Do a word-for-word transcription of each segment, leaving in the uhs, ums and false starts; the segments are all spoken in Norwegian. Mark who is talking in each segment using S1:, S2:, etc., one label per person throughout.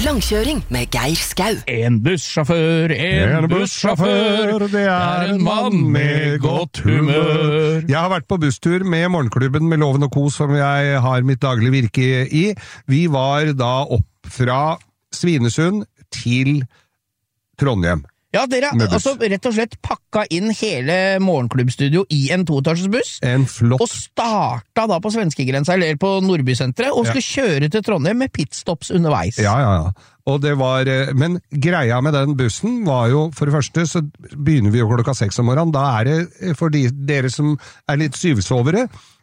S1: Langkjøring med Geir Skau.
S2: En bussjåfør, en, en bussjåfør, det er en mann med godt humør.
S3: Jeg har vært på busstur med Morgenklubben med Loven og Co, som jeg har mitt daglige virke i. Vi var da opp fra Svinesund til Trondheim.
S2: Ja, dere har altså rett og slett pakka inn hele morgenklubbstudio i en toetasjesbuss.
S3: En flott.
S2: Og starta da på svenskegrensa, eller på Nordbysenteret, og skulle ja. kjøre til Trondheim med pitstops underveis.
S3: Ja, ja, ja. Og det var, men greia med den bussen var jo, for det første så begynner vi jo klokka seks om morgenen, da er det for de, dere som er litt syvsovere,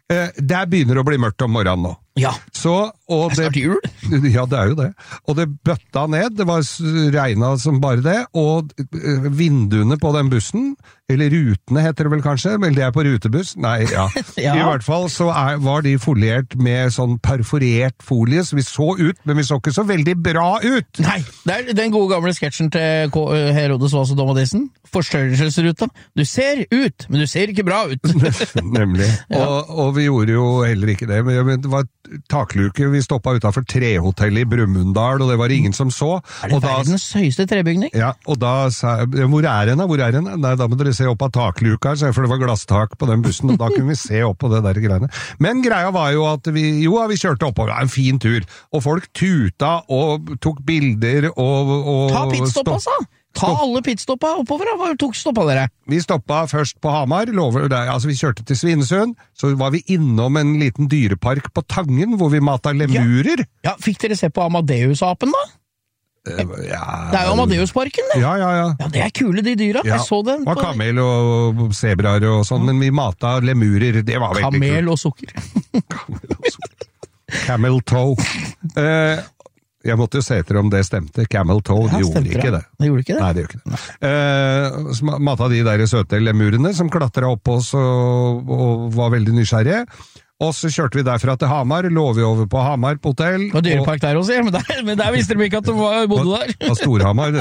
S3: der begynner det å bli mørkt om morgenen nå.
S2: Ja,
S3: så, og
S2: det er snart jul.
S3: Ja, det er jo det. Og det bøtta ned, det var regnet som bare det, og vinduene på den bussen, eller rutene heter det vel kanskje, men det er på rutebuss, nei, ja. ja. I hvert fall så er, var de foliert med sånn perforert folie, så vi så ut, men vi så ikke så veldig bra ut.
S2: Nei, det er den gode gamle sketsjen til Herodes Vase Domadisen, forstørrelsesruta. Du ser ut, men du ser ikke bra ut.
S3: Nemlig. Ja. Og, og vi gjorde jo heller ikke det, men det var takluke, vi stoppet utenfor trehotellet i Brumunddal, og det var ingen som så.
S2: Er det verdens høyeste trebygning?
S3: Ja, og da sa jeg, hvor er den da, hvor er den? Nei, da må dere se opp av takluka, for det var glasstak på den bussen, og da kunne vi se opp på det der greiene. Men greia var jo at vi, jo, vi kjørte oppover, det var en fin tur, og folk tuta og tok bilder og... og
S2: Ta pitstop, altså! Ta alle pitstoppa oppover, hva tok stoppa dere?
S3: Vi stoppa først på Hamar, lover deg, altså vi kjørte til Svinesund, så var vi innom en liten dyrepark på Tangen, hvor vi matet lemurer.
S2: Ja, ja, fikk dere se på Amadeus-apen da?
S3: Uh, ja,
S2: det er jo Amadeus-parken, det.
S3: Ja, ja, ja.
S2: Ja, det er kule, de dyra.
S3: Ja.
S2: Jeg så den.
S3: Og kamel og zebrar og sånn, men vi matet lemurer, det var veldig kult.
S2: Kamel og sukker.
S3: Kamel og sukker. Camel toe. Uh, Jeg måtte jo se etter om det stemte. Camel toe,
S2: ja,
S3: de gjorde
S2: stemte,
S3: ikke det.
S2: Det gjorde ikke det?
S3: Nei, det gjorde ikke det. Eh, så matet de der søte lemurene som klatret opp oss og, og var veldig nysgjerrige. Og så kjørte vi derfra til Hamar, lå vi over på Hamar på hotell.
S2: Og dyrepark der også, men der, men der visste de ikke at de var, bodde der.
S3: Og Storhamar.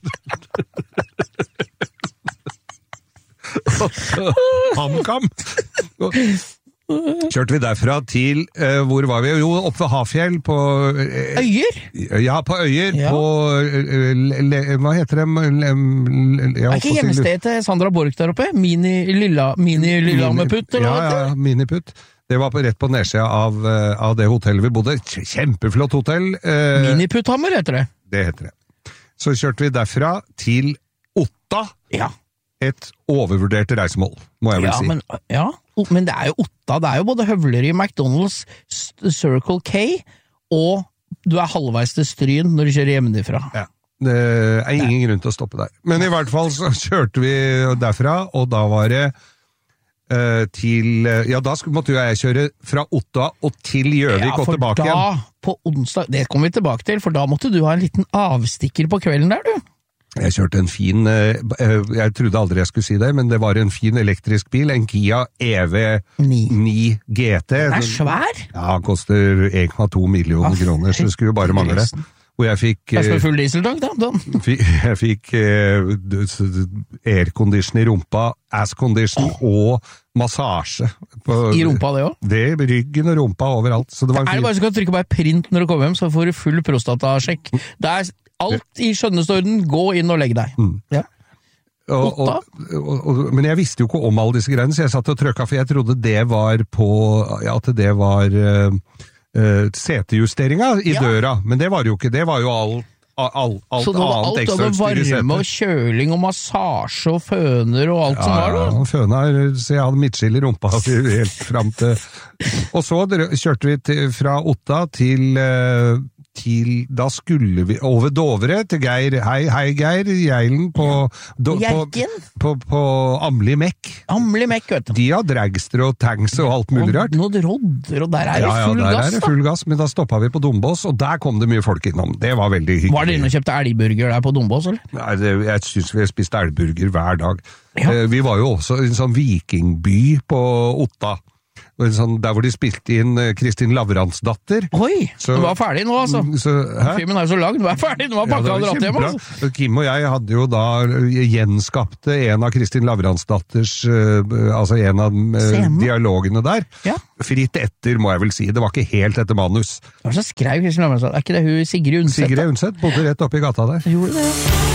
S3: HamKam. Kjørte vi derfra til, uh, hvor var vi? Jo, opp ved Hafjell på... Uh,
S2: Øyer?
S3: Ja, på Øyer, ja. På... Uh, le, hva heter det? Le, le,
S2: er ikke hjemmestedet til Sandra Borch der oppe? Mini Lilla, mini Lilla med putt, eller
S3: ja,
S2: hva heter det?
S3: Ja, miniputt. Det var på, rett på nedsida av, uh, av det hotellet vi bodde. Kjempeflott hotell. Uh,
S2: Miniputthammer heter det.
S3: Det heter det. Så kjørte vi derfra til Otta.
S2: Ja.
S3: Et overvurdert reisemål, må jeg vel
S2: ja,
S3: si.
S2: Men, ja, men det er jo Otta, det er jo både høvleri, McDonald's, Circle K, og du er halvveis til Stryn når du kjører hjemmefra.
S3: Ja, det er ingen grunn til å stoppe der. Men i hvert fall så kjørte vi derfra, og da var det uh, til... Ja, da måtte jo jeg kjøre fra Otta og til Gjøvik ja, og tilbake igjen.
S2: Ja, for da, på onsdag, det kommer vi tilbake til, for da måtte du ha en liten avstikker på kvelden der, du.
S3: Jeg kjørte en fin, jeg trodde aldri jeg skulle si det, men det var en fin elektrisk bil, en Kia E V ni G T.
S2: Den er svær?
S3: Ja, den koster en komma to millioner kroner, så det skulle jo bare mangle det. Og jeg fikk...
S2: Det er som en full dieseltank, da.
S3: Jeg fikk aircondition i rumpa, asscondition og massasje. På,
S2: I rumpa det også?
S3: Det, ryggen og rumpa overalt. Så det var en
S2: er det bare så kan du trykke bare print når du kommer hjem, så får du full prostatasjekk. Det er... Alt i skjønneste orden, gå inn og legg deg. Mm. Ja.
S3: Og, og, og, og, men jeg visste jo ikke om alle disse greiene, så jeg satt og trykket, for jeg trodde det var på, ja, at det var uh, uh, setejusteringa i ja. døra, men det var jo ikke, det var jo all, all, alt
S2: så det var
S3: annet
S2: alt av varme og kjøling og massasje og føner og alt ja, som var da?
S3: Ja, føner, så jeg hadde midtskill i rumpa helt frem til... Og så kjørte vi til, fra Otta til... Uh, til, da skulle vi over Dovre til Geir, hei, hei Geir, Geilen på, do, på, på, på Amli Mek.
S2: Amli Mek, vet du.
S3: De har dragster og tanks og alt mulig rart.
S2: Og noen rodder, og der er det
S3: ja,
S2: full
S3: ja, der
S2: gass.
S3: Er det full gass, men da stoppet vi på Dombås, og der kom det mye folk innom. Det var veldig hyggelig.
S2: Var det inne og kjøpte elgburger der på Dombås, eller?
S3: Nei, det, jeg synes vi spiste elgburger hver dag.
S2: Ja.
S3: Vi var jo også i en sånn vikingby på Otta. sånn, der hvor de spilte inn Kristin Lavransdatter.
S2: Oi,
S3: så,
S2: den var ferdig nå altså.
S3: Så,
S2: filmen er jo så lang, den var ferdig, den var pakket ja, og dratt hjem altså.
S3: Kim og jeg hadde jo da gjenskapte en av Kristin Lavransdatters, altså en av Scenen. Dialogene der.
S2: Ja.
S3: Fritt etter, må jeg vel si. Det var ikke helt etter manus.
S2: Det var så skrev Kristin Lavransdatter. Er ikke det hun Sigrid Undset?
S3: Sigrid Undset bodde rett oppe i gata der.
S2: Så gjorde det, ja.